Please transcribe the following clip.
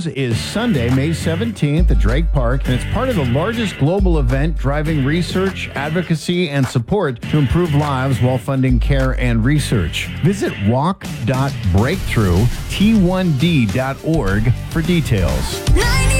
News is Sunday, May 17th at Drake Park, and it's part of the largest global event driving research, advocacy, and support to improve lives while funding care and research. Visit walk.breakthrough.t1d.org for details.